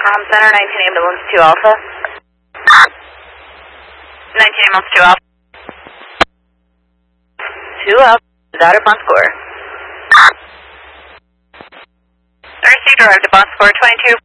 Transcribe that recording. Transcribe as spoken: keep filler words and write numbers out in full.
Com Center, nineteen ambulance two Alpha. nineteen ambulance two Alpha. two Alpha, dot upon score. Received, arrived upon score twenty-two